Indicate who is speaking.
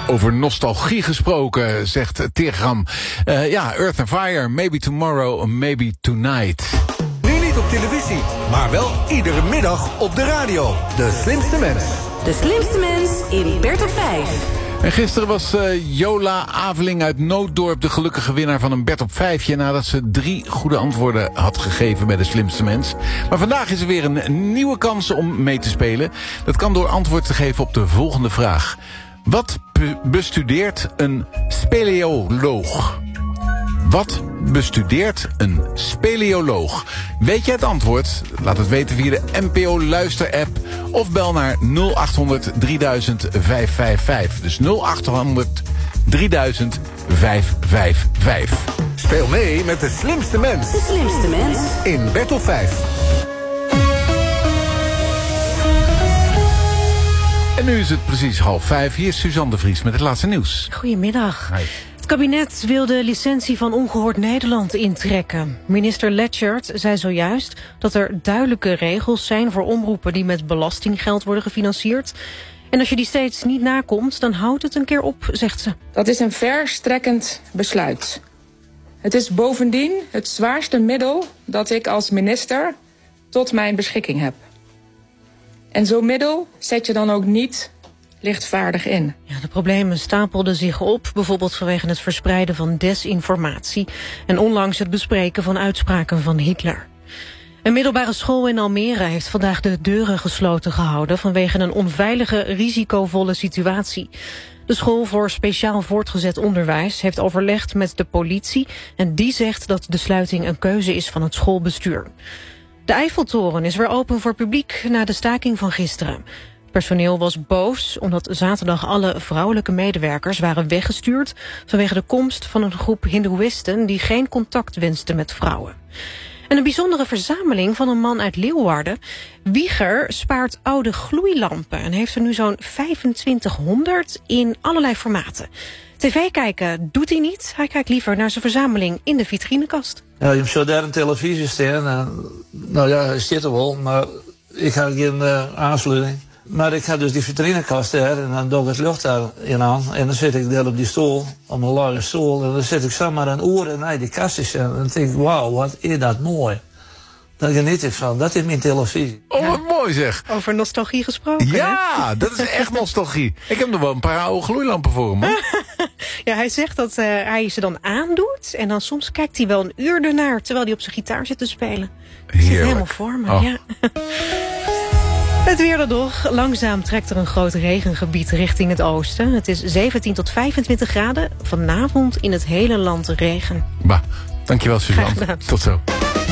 Speaker 1: Over nostalgie gesproken, zegt Tirgram. Earth and Fire, maybe tomorrow, maybe tonight.
Speaker 2: Nu niet op televisie, maar wel iedere middag op de radio. De Slimste Mens.
Speaker 3: De Slimste Mens in Bert op 5.
Speaker 1: En gisteren was Jola Aveling uit Nooddorp de gelukkige winnaar van een Bert op 5'tje... nadat ze 3 goede antwoorden had gegeven bij de Slimste Mens. Maar vandaag is er weer een nieuwe kans om mee te spelen. Dat kan door antwoord te geven op de volgende vraag. Wat bestudeert een speleoloog? Wat bestudeert een speleoloog? Weet je het antwoord? Laat het weten via de NPO Luister-app of bel naar 0800 3000 555. Dus 0800 3000 555.
Speaker 2: Speel mee met de Slimste Mens.
Speaker 3: De Slimste Mens
Speaker 2: in Bert op 5.
Speaker 1: En nu is het precies 4:30. Hier is Suzanne de Vries met het laatste nieuws.
Speaker 4: Goedemiddag.
Speaker 1: Hi.
Speaker 4: Het kabinet wil de licentie van Ongehoord Nederland intrekken. Minister Letchert zei zojuist dat er duidelijke regels zijn voor omroepen die met belastinggeld worden gefinancierd. En als je die steeds niet nakomt, dan houdt het een keer op, zegt ze.
Speaker 5: Dat is een verstrekkend besluit. Het is bovendien het zwaarste middel dat ik als minister tot mijn beschikking heb. En zo'n middel zet je dan ook niet lichtvaardig in.
Speaker 4: Ja, de problemen stapelden zich op, bijvoorbeeld vanwege het verspreiden van desinformatie en onlangs het bespreken van uitspraken van Hitler. Een middelbare school in Almere heeft vandaag de deuren gesloten gehouden vanwege een onveilige, risicovolle situatie. De school voor speciaal voortgezet onderwijs heeft overlegd met de politie en die zegt dat de sluiting een keuze is van het schoolbestuur. De Eiffeltoren is weer open voor publiek na de staking van gisteren. Personeel was boos omdat zaterdag alle vrouwelijke medewerkers waren weggestuurd vanwege de komst van een groep hindoeïsten die geen contact wensten met vrouwen. En een bijzondere verzameling van een man uit Leeuwarden. Wieger spaart oude gloeilampen en heeft er nu zo'n 2500 in allerlei formaten. TV kijken doet hij niet. Hij kijkt liever naar zijn verzameling in de vitrinekast.
Speaker 6: Ja, je hebt zo daar een televisie staan. En, nou ja, hij zit er wel, maar ik heb geen aansluiting. Maar ik heb dus die vitrinekast daar en dan doe ik het lucht daarin aan. En dan zit ik daar op die stoel, op een lage stoel. En dan zit ik zomaar een uur naar die kastjes en dan denk ik, wauw, wat is dat mooi. Daar geniet ik van, dat is mijn televisie.
Speaker 1: Oh, wat mooi zeg.
Speaker 4: Over nostalgie gesproken.
Speaker 1: Ja, hè? Dat is echt nostalgie. Ik heb nog wel een paar oude gloeilampen voor hem.
Speaker 4: Ja, hij zegt dat hij ze dan aandoet en dan soms kijkt hij wel een uur ernaar terwijl hij op zijn gitaar zit te spelen. Ik zit helemaal voor me, ja. Het weer dan nog. Langzaam trekt er een groot regengebied richting het oosten. Het is 17 tot 25 graden. Vanavond in het hele land regen.
Speaker 1: Dankjewel Suzanne. Tot zo.